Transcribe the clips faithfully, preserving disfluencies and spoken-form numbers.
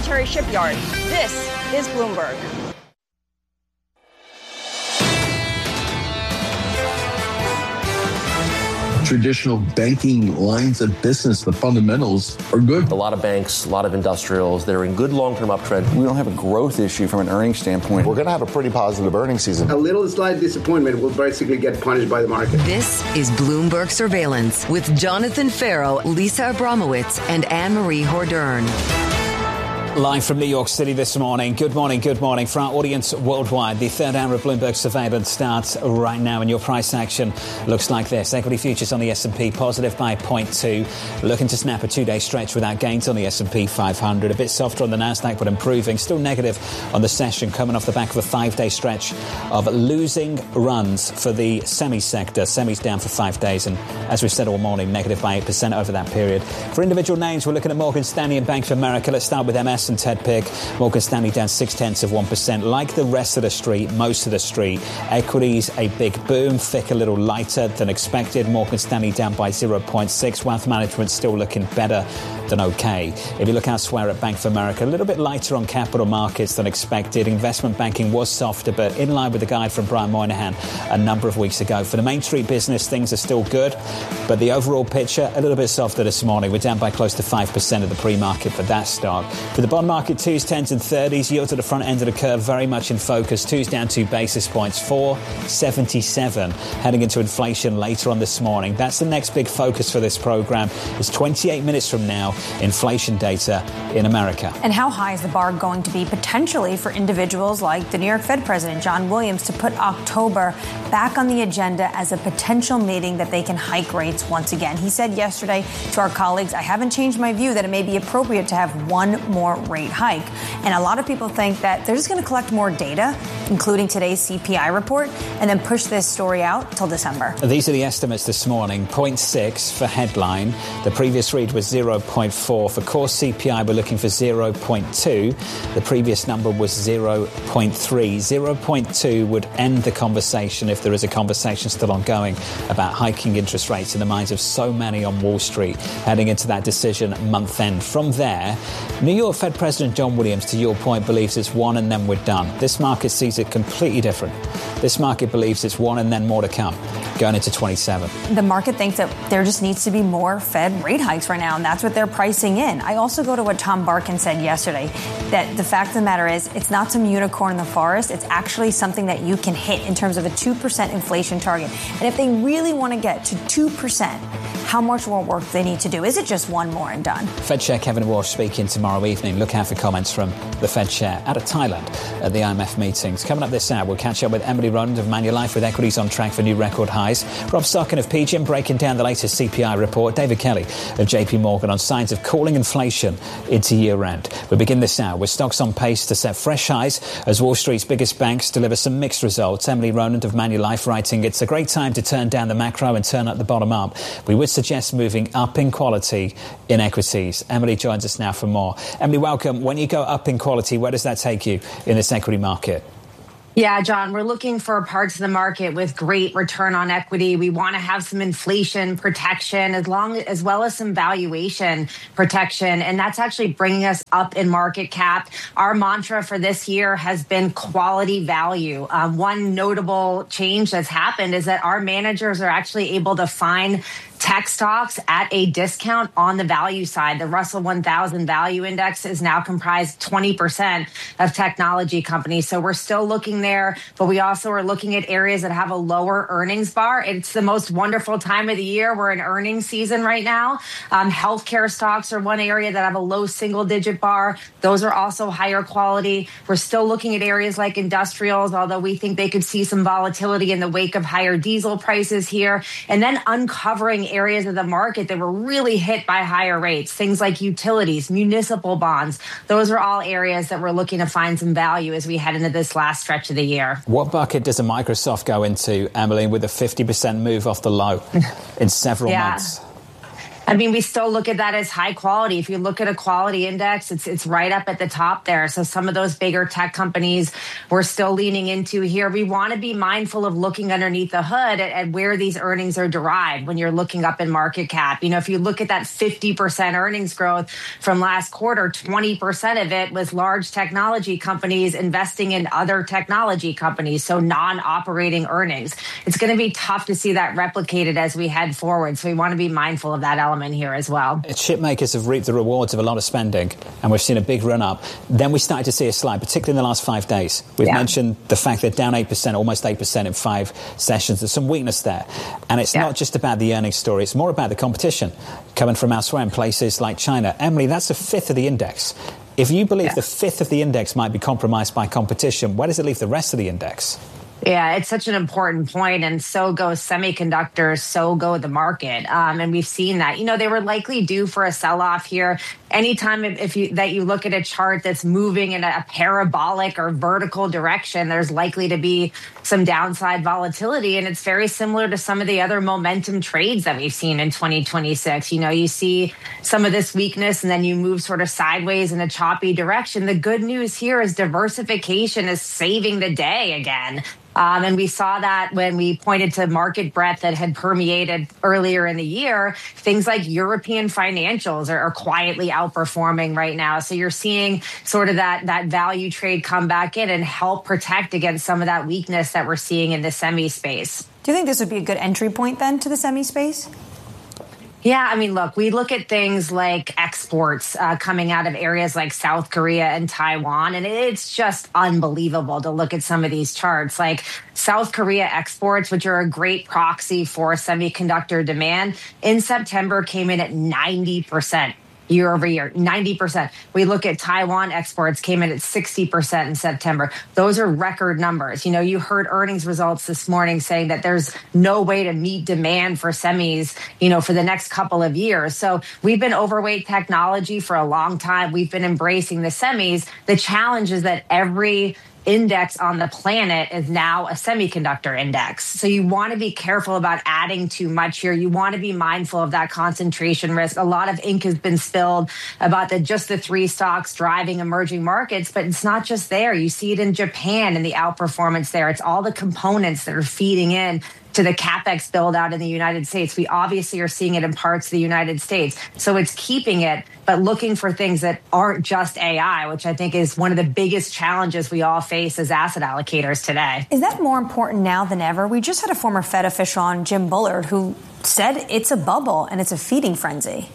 Military Shipyard. This is Bloomberg. Traditional banking lines of business, the fundamentals are good. A lot of banks, a lot of industrials, they're in good long-term uptrend. We don't have a growth issue from an earnings standpoint. We're going to have a pretty positive earnings season. A little slight disappointment will basically get punished by the market. This is Bloomberg Surveillance with Jonathan Farrow, Lisa Abramowitz, and Anne-Marie Hordern. Live from New York City this morning. Good morning, good morning. For our audience worldwide, the third hour of Bloomberg Surveillance starts right now, and your price action looks like this. Equity futures on the S and P positive by zero point two. Looking to snap a two-day stretch without gains on the S and P five hundred. A bit softer on the Nasdaq, but improving. Still negative on the session, coming off the back of a five-day stretch of losing runs for the semi sector. Semis down for five days, and as we've said all morning, negative by eight percent over that period. For individual names, we're looking at Morgan Stanley and Bank of America. Let's start with M S and Ted Pick. Morgan Stanley down six tenths of one percent. Like the rest of the street, most of the street, equities a big boom. F I C a little lighter than expected. Morgan Stanley down by zero point six. Wealth management still looking better than okay. If you look elsewhere at Bank of America, a little bit lighter on capital markets than expected. Investment banking was softer, but in line with the guide from Brian Moynihan a number of weeks ago. For the Main Street business, things are still good, but the overall picture a little bit softer this morning. We're down by close to five percent of the pre-market for that stock. For the bond market, twos, tens and thirties, yields at the front end of the curve very much in focus. Twos down two basis points, four seventy-seven. Heading into inflation later on this morning. That's the next big focus for this program. It's twenty-eight minutes from now, inflation data in America. And how high is the bar going to be potentially for individuals like the New York Fed President John Williams to put October back on the agenda as a potential meeting that they can hike rates once again? He said yesterday to our colleagues, I haven't changed my view that it may be appropriate to have one more rate hike. And a lot of people think that they're just going to collect more data, including today's C P I report, and then push this story out till December. These are the estimates this morning. zero point six for headline. The previous read was zero point four. For core C P I, we're looking for zero point two. The previous number was zero point three. zero point two would end the conversation, if there is a conversation still ongoing, about hiking interest rates in the minds of so many on Wall Street heading into that decision month end. From there, New York Fed President John Williams, to your point, believes it's one and then we're done. This market sees it completely different. This market believes it's one and then more to come going into twenty-seven. The market thinks that there just needs to be more Fed rate hikes right now, and that's what they're pricing in. I also go to what Tom Barkin said yesterday, that the fact of the matter is it's not some unicorn in the forest. It's actually something that you can hit in terms of a two percent inflation target. And if they really want to get to two percent, how much more work do they need to do? Is it just one more and done? Fed Chair Kevin Walsh speaking tomorrow evening. Look out for comments from the Fed Chair out of Thailand at the I M F meetings. Coming up this hour, we'll catch up with Emily Rowland of Manulife with equities on track for new record highs. Rob Stockin of P G I M breaking down the latest C P I report. David Kelly of J P Morgan on signs of cooling inflation into year end. We begin this hour with stocks on pace to set fresh highs as Wall Street's biggest banks deliver some mixed results. Emily Rowland of Manulife writing, it's a great time to turn down the macro and turn up the bottom up. We would suggest moving up in quality in equities. Emily joins us now for more. Emily, welcome. When you go up in quality, where does that take you in this equity market? Yeah, John, we're looking for parts of the market with great return on equity. We want to have some inflation protection as long as well as some valuation protection. And that's actually bringing us up in market cap. Our mantra for this year has been quality value. Um, one notable change that's happened is that our managers are actually able to find tech stocks at a discount on the value side. The Russell one thousand Value Index is now comprised twenty percent of technology companies. So we're still looking there, but we also are looking at areas that have a lower earnings bar. It's the most wonderful time of the year. We're in earnings season right now. Um, healthcare stocks are one area that have a low single digit bar. Those are also higher quality. We're still looking at areas like industrials, although we think they could see some volatility in the wake of higher diesel prices here. And then uncovering areas of the market that were really hit by higher rates, things like utilities, municipal bonds. Those are all areas that we're looking to find some value as we head into this last stretch of the year. What bucket does a Microsoft go into, Emily, with a fifty percent move off the low in several yeah. months? I mean, we still look at that as high quality. If you look at a quality index, it's it's right up at the top there. So some of those bigger tech companies we're still leaning into here. We want to be mindful of looking underneath the hood at, at where these earnings are derived when you're looking up in market cap. You know, if you look at that fifty percent earnings growth from last quarter, twenty percent of it was large technology companies investing in other technology companies, so non-operating earnings. It's going to be tough to see that replicated as we head forward. So we want to be mindful of that element here as well. Chip makers have reaped the rewards of a lot of spending, and we've seen a big run up. Then we started to see a slide, particularly in the last five days. We've yeah. mentioned the fact they're down eight percent, almost eight percent in five sessions. There's some weakness there. And it's yeah. not just about the earnings story. It's more about the competition coming from elsewhere in places like China. Emily, that's a fifth of the index. If you believe yeah. the fifth of the index might be compromised by competition, where does it leave the rest of the index? Yeah, it's such an important point, and so go semiconductors, so go the market, um, and we've seen that. You know, they were likely due for a sell-off here. Anytime if you that you look at a chart that's moving in a parabolic or vertical direction, there's likely to be some downside volatility, and it's very similar to some of the other momentum trades that we've seen in twenty twenty-six. You know, you see some of this weakness, and then you move sort of sideways in a choppy direction. The good news here is diversification is saving the day again. Um, and we saw that when we pointed to market breadth that had permeated earlier in the year. Things like European financials are, are quietly outperforming right now. So you're seeing sort of that, that value trade come back in and help protect against some of that weakness that we're seeing in the semi space. Do you think this would be a good entry point then to the semi space? Yeah, I mean, look, we look at things like exports uh, coming out of areas like South Korea and Taiwan, and it's just unbelievable to look at some of these charts. Like South Korea exports, which are a great proxy for semiconductor demand, in September came in at ninety percent. Year over year, ninety percent. We look at Taiwan exports came in at sixty percent in September. Those are record numbers. You know, you heard earnings results this morning saying that there's no way to meet demand for semis, you know, for the next couple of years. So we've been overweight technology for a long time. We've been embracing the semis. The challenge is that every index on the planet is now a semiconductor index. So you want to be careful about adding too much here. You want to be mindful of that concentration risk. A lot of ink has been spilled about the just the three stocks driving emerging markets, but it's not just there. You see it in Japan and the outperformance there. It's all the components that are feeding in to the CapEx build out in the United States. We obviously are seeing it in parts of the United States. So it's keeping it, but looking for things that aren't just A I, which I think is one of the biggest challenges we all face as asset allocators today. Is that more important now than ever? We just had a former Fed official on, Jim Bullard, who said it's a bubble and it's a feeding frenzy.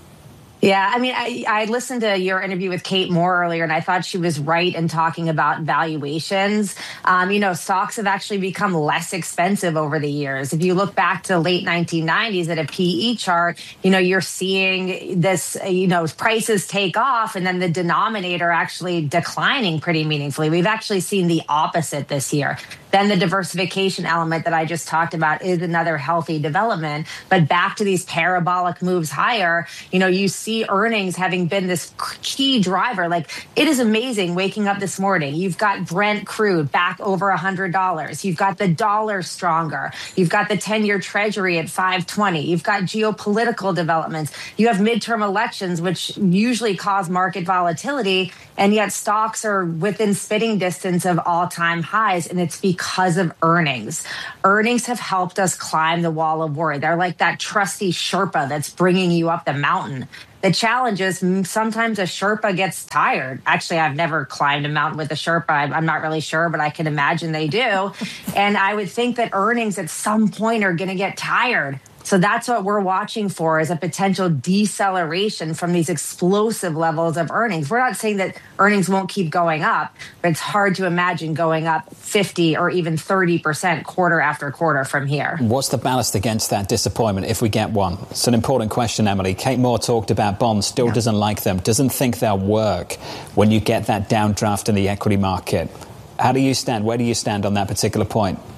Yeah, I mean, I, I listened to your interview with Kate Moore earlier, and I thought she was right in talking about valuations. Um, you know, stocks have actually become less expensive over the years. If you look back to the late nineteen nineties at a P E chart, you know, you're seeing this, you know, prices take off, and then the denominator actually declining pretty meaningfully. We've actually seen the opposite this year. Then the diversification element that I just talked about is another healthy development. But back to these parabolic moves higher, you know, you see earnings having been this key driver. Like, it is amazing waking up this morning. You've got Brent crude back over one hundred dollars. You've got the dollar stronger. You've got the ten-year treasury at five twenty. You've got geopolitical developments. You have midterm elections, which usually cause market volatility. And yet stocks are within spitting distance of all-time highs. And it's because of earnings. Earnings have helped us climb the wall of worry. They're like that trusty Sherpa that's bringing you up the mountain. The challenge is sometimes a Sherpa gets tired. Actually, I've never climbed a mountain with a Sherpa. I'm not really sure, but I can imagine they do. And I would think that earnings at some point are going to get tired. So that's what we're watching for, is a potential deceleration from these explosive levels of earnings. We're not saying that earnings won't keep going up, but it's hard to imagine going up fifty or even thirty percent quarter after quarter from here. What's the ballast against that disappointment if we get one? It's an important question, Emily. Kate Moore talked about bonds, still yeah. doesn't like them, doesn't think they'll work when you get that downdraft in the equity market. How do you stand? Where do you stand on that particular point?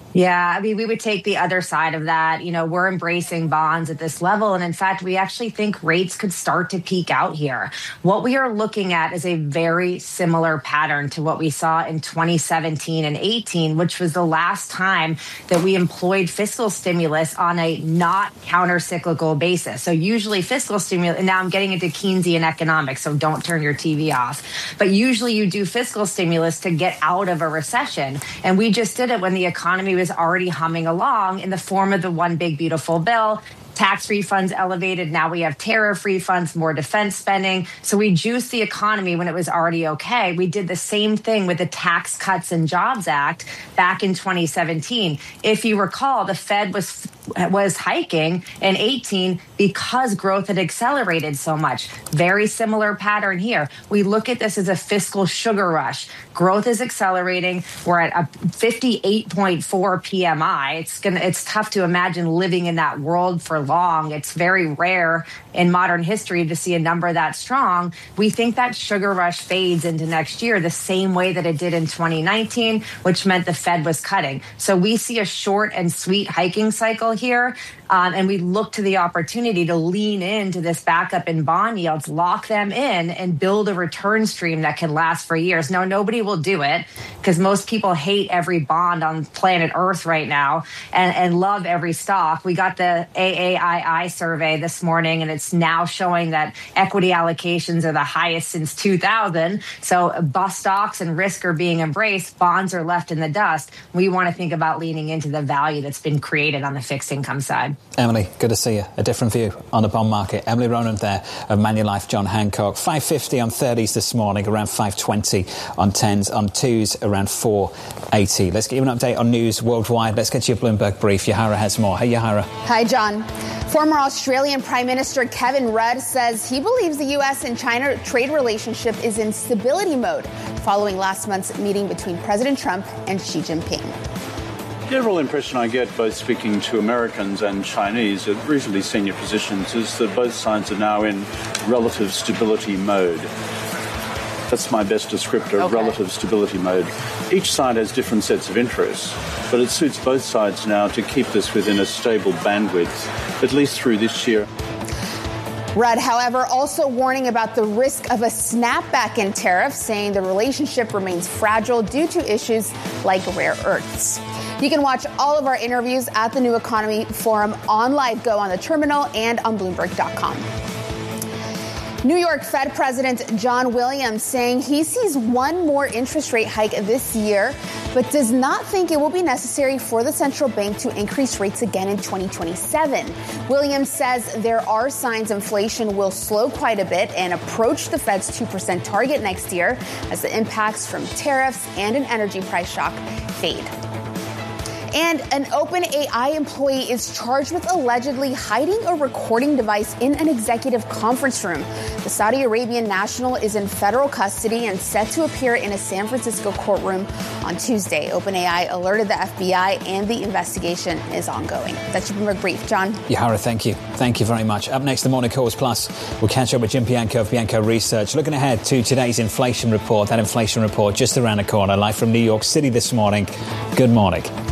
Yeah, I mean, we would take the other side of that. You know, we're embracing bonds at this level. And in fact, we actually think rates could start to peak out here. What we are looking at is a very similar pattern to what we saw in twenty seventeen and eighteen, which was the last time that we employed fiscal stimulus on a not counter-cyclical basis. So usually fiscal stimulus, and now I'm getting into Keynesian economics, so don't turn your T V off. But usually you do fiscal stimulus to get out of a recession. And we just did it when the economy was already humming along in the form of the One Big Beautiful Bill. Tax refunds elevated. Now we have tariff refunds, more defense spending. So we juiced the economy when it was already okay. We did the same thing with the Tax Cuts and Jobs Act back in twenty seventeen. If you recall, the Fed was was hiking in eighteen because growth had accelerated so much. Very similar pattern here. We look at this as a fiscal sugar rush. Growth is accelerating. We're at a fifty-eight point four P M I. It's gonna. It's tough to imagine living in that world for long. It's very rare in modern history to see a number that strong. We think that sugar rush fades into next year the same way that it did in twenty nineteen, which meant the Fed was cutting. So we see a short and sweet hiking cycle here. Um, and we look to the opportunity to lean into this backup in bond yields, lock them in, and build a return stream that can last for years. Now, nobody will do it because most people hate every bond on planet Earth right now and, and love every stock. We got the A A I I survey this morning, and it's now showing that equity allocations are the highest since two thousand. So bust stocks and risk are being embraced. Bonds are left in the dust. We want to think about leaning into the value that's been created on the fixed income side. Emily, good to see you. A different view on the bond market. Emily Ronan there of Manulife John Hancock. five fifty on thirties this morning, around five twenty on tens, on twos around four eighty. Let's get you an update on news worldwide. Let's get to your Bloomberg brief. Yahara has more. Hey, Yahara. Hi, John. Former Australian Prime Minister Kevin Rudd says he believes the U S and China trade relationship is in stability mode following last month's meeting between President Trump and Xi Jinping. The general impression I get both speaking to Americans and Chinese at reasonably senior positions is that both sides are now in relative stability mode. That's my best descriptor, okay. Relative stability mode. Each side has different sets of interests, but it suits both sides now to keep this within a stable bandwidth, at least through this year. Rudd, however, also warning about the risk of a snapback in tariffs, saying the relationship remains fragile due to issues like rare earths. You can watch all of our interviews at the New Economy Forum on Live Go on the terminal and on Bloomberg dot com. New York Fed President John Williams saying he sees one more interest rate hike this year, but does not think it will be necessary for the central bank to increase rates again in twenty twenty-seven. Williams says there are signs inflation will slow quite a bit and approach the Fed's two percent target next year as the impacts from tariffs and an energy price shock fade. And an OpenAI employee is charged with allegedly hiding a recording device in an executive conference room. The Saudi Arabian national is in federal custody and set to appear in a San Francisco courtroom on Tuesday. OpenAI alerted the F B I and the investigation is ongoing. That's your Bloomberg Brief. John? Yahara, thank you. Thank you very much. Up next, the Morning Calls Plus. We'll catch up with Jim Bianco of Bianco Research. Looking ahead to today's inflation report. That inflation report just around the corner. Live from New York City this morning. Good morning.